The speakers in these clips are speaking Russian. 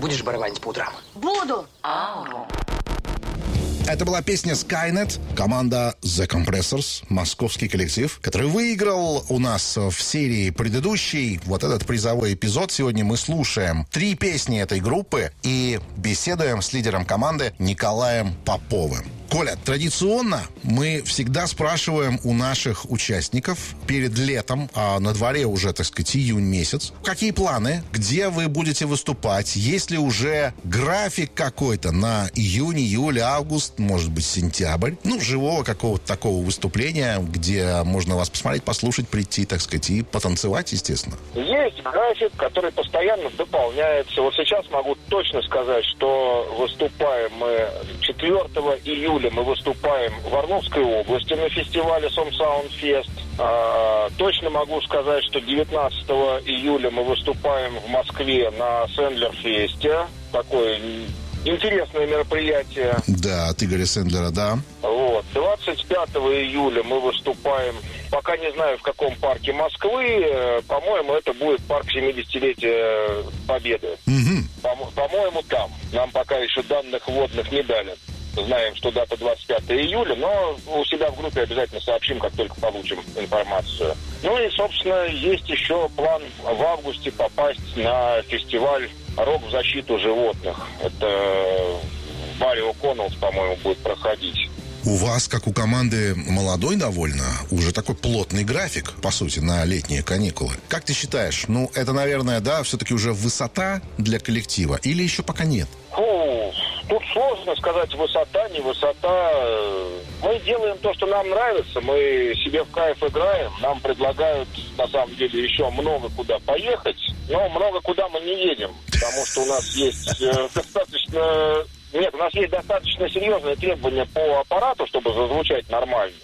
Будешь барабанить по утрам? Буду. Аурум. Это была песня Skynet, команда The Compressors, московский коллектив, который выиграл у нас в серии предыдущей вот этот призовой эпизод. Сегодня мы слушаем 3 песни этой группы и беседуем с лидером команды Николаем Поповым. Коля, традиционно мы всегда спрашиваем у наших участников перед летом, а на дворе уже, так сказать, июнь месяц, какие планы, где вы будете выступать, есть ли уже график какой-то на июнь, июль, август, может быть, сентябрь, живого какого-то такого выступления, где можно вас посмотреть, послушать, прийти, так сказать, и потанцевать, естественно. Есть график, который постоянно дополняется. Вот сейчас могу точно сказать, что выступаем мы 4 июля. Мы выступаем в Орловской области на фестивале Som Sound Fest. Точно могу сказать, что 19 июля мы выступаем в Москве на Сэндлер-фесте. Такое интересное мероприятие. Да, от Игоря Сэндлера, да. Вот. 25 июля мы выступаем, пока не знаю в каком парке Москвы, по-моему, это будет парк 70-летия Победы. По-моему, там. Нам пока еще данных вводных не дали. Знаем, что дата 25 июля, но у себя в группе обязательно сообщим, как только получим информацию. И, собственно, есть еще план в августе попасть на фестиваль «Рок в защиту животных». Это в баре О'Коннеллс, по-моему, будет проходить. У вас, как у команды, молодой довольно, уже такой плотный график, по сути, на летние каникулы. Как ты считаешь, это, наверное, да, все-таки уже высота для коллектива или еще пока нет? Тут сложно сказать, высота, не высота. Мы делаем то, что нам нравится, мы себе в кайф играем. Нам предлагают, на самом деле, еще много куда поехать, но много куда мы не едем, потому что у нас есть достаточно... Нет, у нас есть достаточно серьезные требования по аппарату, чтобы зазвучать нормально.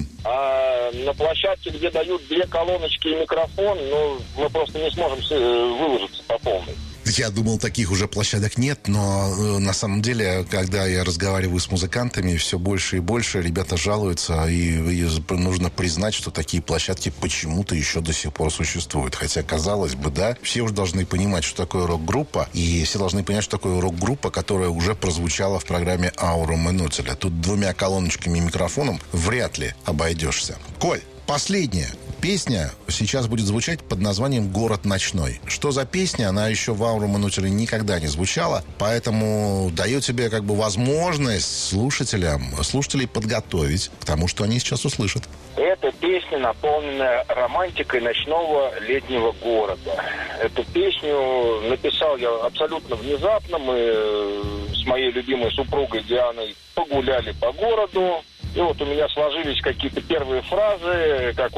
А на площадке, где дают 2 колоночки и микрофон, мы просто не сможем выложиться по полной. Я думал, таких уже площадок нет, но на самом деле, когда я разговариваю с музыкантами, все больше и больше ребята жалуются, и нужно признать, что такие площадки почему-то еще до сих пор существуют. Хотя, казалось бы, да, все уже должны понимать, что такое рок-группа, и все должны понять, что такое рок-группа, которая уже прозвучала в программе «Аурум и Нутеля». Тут 2 колоночками и микрофоном вряд ли обойдешься. Коль, последняя песня сейчас будет звучать под названием «Город ночной». Что за песня? Она еще в «Аурум и Нутеле» никогда не звучала, поэтому даю тебе возможность слушателей подготовить к тому, что они сейчас услышат. Это песня, наполненная романтикой ночного летнего города. Эту песню написал я абсолютно внезапно. Мы с моей любимой супругой Дианой погуляли по городу. И вот у меня сложились какие-то первые фразы, как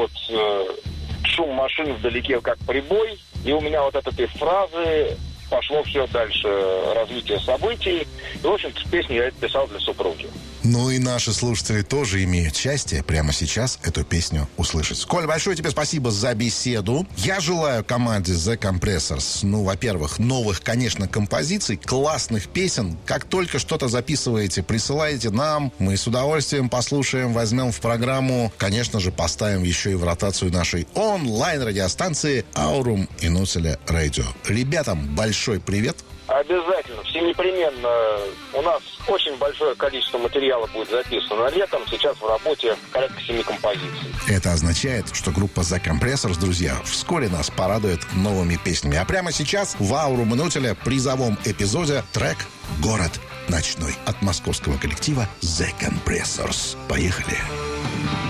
шум машин вдалеке, как прибой. И у меня от этой фразы пошло все дальше развитие событий. И, в общем-то, песню я писал для супруги. И наши слушатели тоже имеют счастье прямо сейчас эту песню услышать. Коль, большое тебе спасибо за беседу. Я желаю команде The Compressors, во-первых, новых, конечно, композиций, классных песен. Как только что-то записываете, присылайте нам. Мы с удовольствием послушаем, возьмем в программу. Конечно же, поставим еще и в ротацию нашей онлайн-радиостанции «Аурум и Нутеля Радио». Ребятам большой привет. Обязательно, все непременно. У нас очень большое количество материала будет записано летом. Сейчас в работе порядка 7 композиций. Это означает, что группа The Compressors, друзья, вскоре нас порадует новыми песнями. А прямо сейчас в «Аурум и Нутеля» призовом эпизоде трек «Город ночной» от московского коллектива The Compressors. Поехали!